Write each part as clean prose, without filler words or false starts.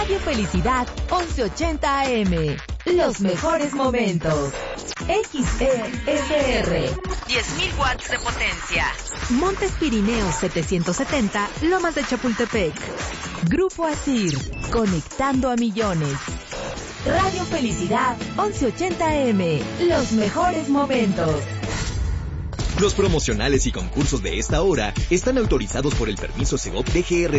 Radio Felicidad 1180 AM. Los mejores momentos. XESR. 10.000 watts de potencia. Montes Pirineos 770, Lomas de Chapultepec. Grupo ASIR, conectando a millones. Radio Felicidad 1180 AM. Los mejores momentos. Los promocionales y concursos de esta hora están autorizados por el permiso Segov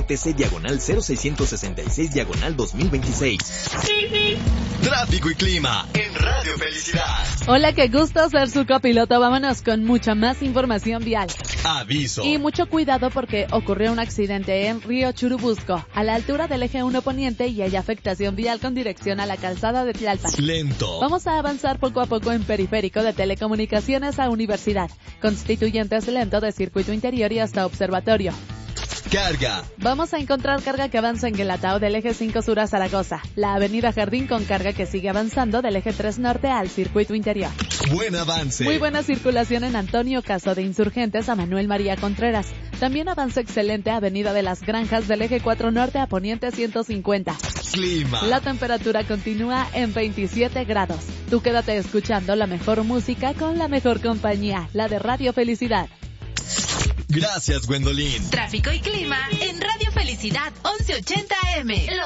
DGRTC/0666/2026. Tráfico y clima en Radio Felicidad. Hola, qué gusto ser su copiloto. Vámonos con mucha más información vial. Aviso. Y mucho cuidado porque ocurrió un accidente en Río Churubusco, a la altura del eje 1 poniente, y hay afectación vial con dirección a la calzada de Tlalpan. Lento. Vamos a avanzar poco a poco en periférico de Telecomunicaciones a Universidad, Constituyentes lento de circuito interior y hasta Observatorio. Carga. Vamos a encontrar carga que avanza en Guelatao del eje 5 sur a Zaragoza, la avenida Jardín con carga que sigue avanzando del eje 3 norte al circuito interior. Buen avance. Muy buena circulación en Antonio Caso de Insurgentes a Manuel María Contreras. También avanza excelente avenida de las Granjas del eje 4 norte a Poniente 150. Clima. La temperatura continúa en 27 grados. Tú quédate escuchando la mejor música con la mejor compañía, la de Radio Felicidad. Gracias, Gwendolyn. Tráfico y clima en Radio Felicidad 1180 AM.